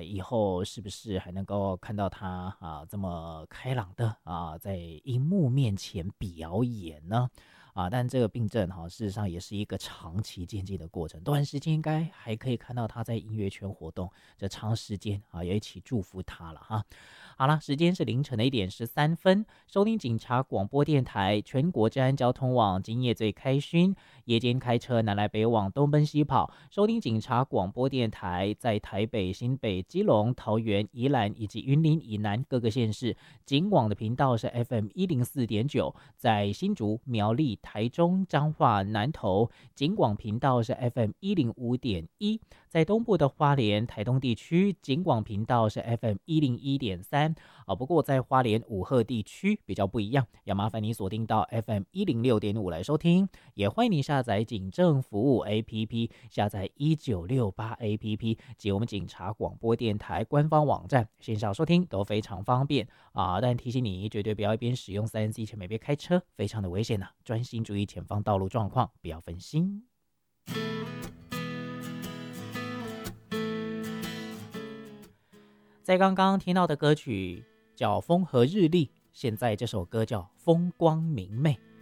以后是不是还能够看到他这么开朗的在荧幕面前表演呢？但这个病症事实上也是一个长期渐进的过程，短时间应该还可以看到他在音乐圈活动，这长时间也一起祝福他了哈。好了，时间是凌晨的1:13，收听警察广播电台全国治安交通网，今夜最开勋，夜间开车南来北往东奔西跑，收听警察广播电台，在台北、新北、基隆、桃园、宜兰以及云林以南各个县市，警广的频道是 FM104.9，在新竹、苗栗、台中、彰化、南投，警广频道是 FM105.1，在东部的花莲、台东地区，警广频道是 FM101.3。不过在花莲武鹤地区比较不一样，要麻烦你锁定到 FM106.5来收听，也欢迎你下载警政服务 APP， 下载1968 APP 及我们警察广播电台官方网站，线上收听都非常方便但提醒你绝对不要一边使用3C 一边开车，非常的危险专心注意前方道路状况，不要分心。在刚刚听到的歌曲叫《风和日丽》，现在这首歌叫《风光明媚》。